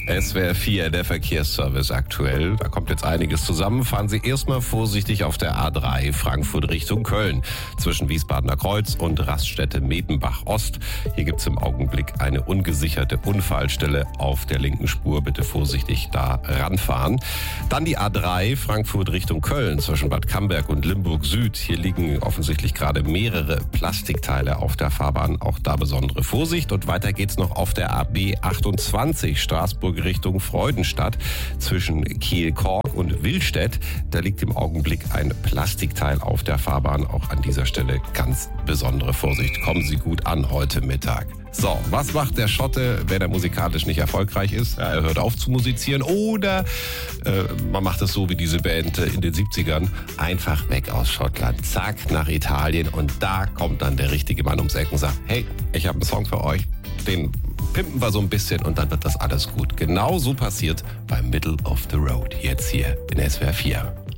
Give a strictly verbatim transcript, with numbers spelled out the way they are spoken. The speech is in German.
S W R vier, der Verkehrsservice aktuell. Da kommt jetzt einiges zusammen. Fahren Sie erstmal vorsichtig auf der A drei Frankfurt Richtung Köln. Zwischen Wiesbadener Kreuz und Raststätte Medenbach Ost. Hier gibt es im Augenblick eine ungesicherte Unfallstelle auf der linken Spur. Bitte vorsichtig da ranfahren. Dann die A drei Frankfurt Richtung Köln zwischen Bad Camberg und Limburg Süd. Hier liegen offensichtlich gerade mehrere Plastikteile auf der Fahrbahn. Auch da besondere Vorsicht. Und weiter geht's noch auf der A B achtundzwanzig Straßburg Richtung Freudenstadt zwischen Kiel-Kork und Willstedt. Da liegt im Augenblick ein Plastikteil auf der Fahrbahn. Auch an dieser Stelle ganz besondere Vorsicht. Kommen Sie gut an heute Mittag. So, was macht der Schotte, wenn er musikalisch nicht erfolgreich ist? Ja, er hört auf zu musizieren oder äh, man macht es so wie diese Band in den siebzigern. Einfach weg aus Schottland, zack, nach Italien und da kommt dann der richtige Mann ums Eck und sagt, hey, ich habe einen Song für euch, den pimpen wir so ein bisschen und dann wird das alles gut. Genau so passiert beim Middle of the Road, jetzt hier in S W R vier.